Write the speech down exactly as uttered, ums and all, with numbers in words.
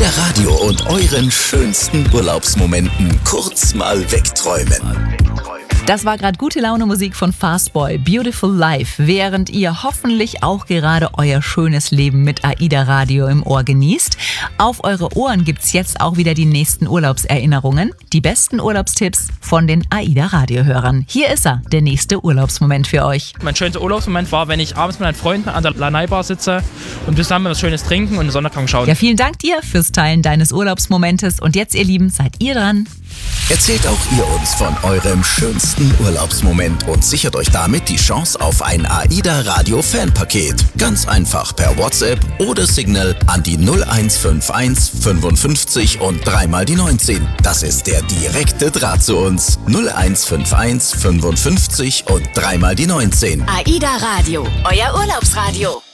AIDA Radio und euren schönsten Urlaubsmomenten kurz mal wegträumen. Das war gerade gute Laune Musik von Fastboy, Beautiful Life, während ihr hoffentlich auch gerade euer schönes Leben mit AIDA Radio im Ohr genießt. Auf eure Ohren gibt's jetzt auch wieder die nächsten Urlaubserinnerungen, die besten Urlaubstipps von den AIDA Radiohörern. Hier ist er, der nächste Urlaubsmoment für euch. Mein schönster Urlaubsmoment war, wenn ich abends mit meinen Freunden an der Lanai-Bar sitze und zusammen was Schönes trinken und den Sonnenaufgang schauen. Ja, vielen Dank dir fürs Teilen deines Urlaubsmomentes und jetzt, ihr Lieben, seid ihr dran. Erzählt auch ihr uns von eurem schönsten Urlaubsmoment und sichert euch damit die Chance auf ein AIDA Radio Fanpaket. Ganz einfach per WhatsApp oder Signal an die null eins fünf eins fünfundfünfzig und dreimal die neunzehn. Das ist der direkte Draht zu uns. null eins fünf eins fünfundfünfzig und dreimal die neunzehn. AIDA Radio, euer Urlaubsradio.